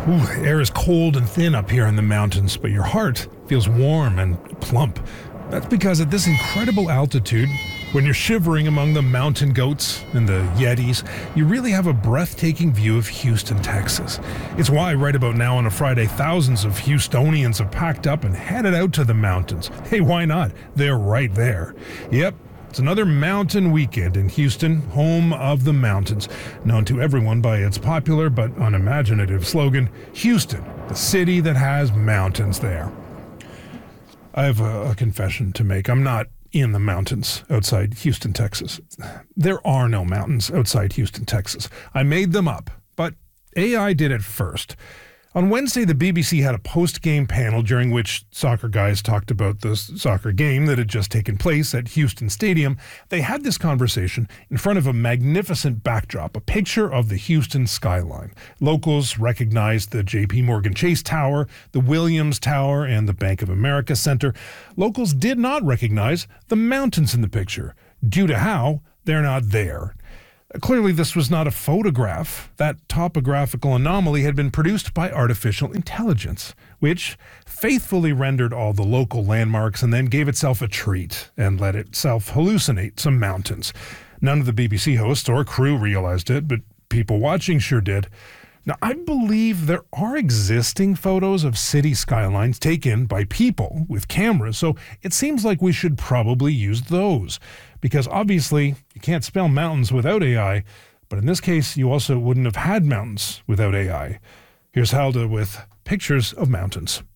Ooh, the air is cold and thin up here in the mountains, but your heart feels warm and plump. That's because at this incredible altitude, when you're shivering among the mountain goats and the Yetis, you really have a breathtaking view of Houston, Texas. It's why right about now on a Friday, thousands of Houstonians have packed up and headed out to the mountains. Hey, why not? They're right there. Yep. It's another mountain weekend in Houston, home of the mountains, known to everyone by its popular but unimaginative slogan, Houston, the city that has mountains there. I have a confession to make. I'm not in the mountains outside Houston, Texas. There are no mountains outside Houston, Texas. I made them up, but AI did it first. On Wednesday, the BBC had a post-game panel during which soccer guys talked about the soccer game that had just taken place at Houston Stadium. They had this conversation in front of a magnificent backdrop, a picture of the Houston skyline. Locals recognized the J.P. Morgan Chase Tower, the Williams Tower, and the Bank of America Center. Locals did not recognize the mountains in the picture, due to how they're not there. Clearly, this was not a photograph. That topographical anomaly had been produced by artificial intelligence, which faithfully rendered all the local landmarks and then gave itself a treat and let itself hallucinate some mountains. None of the BBC hosts or crew realized it, but people watching sure did. Now, I believe there are existing photos of city skylines taken by people with cameras, so it seems like we should probably use those. Because obviously, you can't spell mountains without AI, but in this case, you also wouldn't have had mountains without AI. Here's Halda with pictures of mountains.